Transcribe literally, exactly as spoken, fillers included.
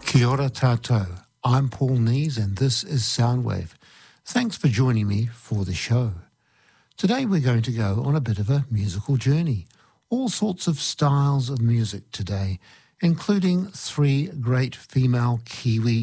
Kia ora tātou. I'm Paul Nees and this is Soundwave. Thanks for joining me for the show. Today we're going to go on a bit of a musical journey. All sorts of styles of music today, including three great female Kiwi